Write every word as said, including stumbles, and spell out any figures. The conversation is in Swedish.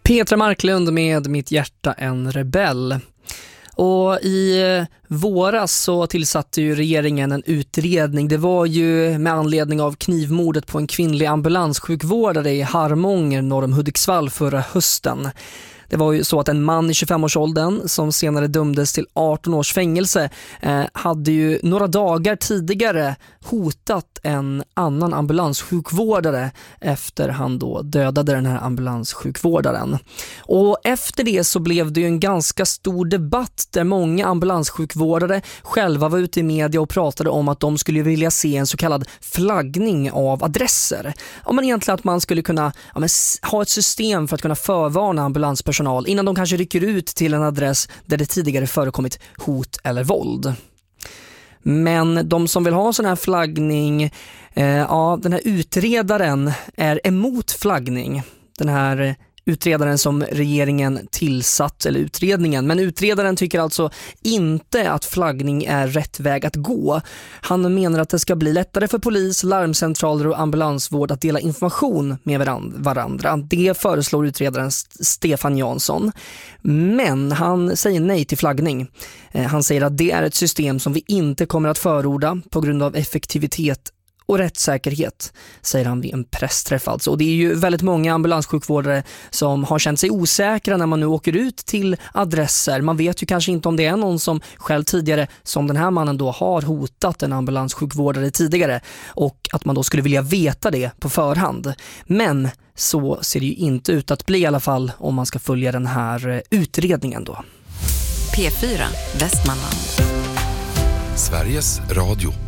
Petra Marklund med Mitt hjärta en rebell. Och i våras så tillsatte ju regeringen en utredning. Det var ju med anledning av knivmordet på en kvinnlig ambulanssjukvårdare i Harmånger norr om Hudiksvall förra hösten. Det var ju så att en man i tjugofem-årsåldern som senare dömdes till arton års fängelse eh, hade ju några dagar tidigare hotat en annan ambulanssjukvårdare efter han då dödade den här ambulanssjukvårdaren. Och efter det så blev det ju en ganska stor debatt där många ambulanssjukvårdare själva var ute i media och pratade om att de skulle vilja se en så kallad flaggning av adresser. Ja, men egentligen att man skulle kunna ja, men, ha ett system för att kunna förvarna ambulanspersonal innan de kanske rycker ut till en adress där det tidigare förekommit hot eller våld. Men de som vill ha sån här flaggning, eh, ja, den här utredaren är emot flaggning. Den här utredaren som regeringen tillsatt, eller utredningen. Men utredaren tycker alltså inte att flaggning är rätt väg att gå. Han menar att det ska bli lättare för polis, larmcentraler och ambulansvård att dela information med varandra. Det föreslår utredaren Stefan Jansson. Men han säger nej till flaggning. Han säger att det är ett system som vi inte kommer att förorda på grund av effektivitet och rättssäkerhet, säger han vid en pressträff alltså. Och det är ju väldigt många ambulanssjukvårdare som har känt sig osäkra när man nu åker ut till adresser. Man vet ju kanske inte om det är någon som själv tidigare, som den här mannen då, har hotat en ambulanssjukvårdare tidigare, och att man då skulle vilja veta det på förhand. Men så ser det ju inte ut att bli i alla fall om man ska följa den här utredningen då. P fyra Västmanland. Sveriges Radio.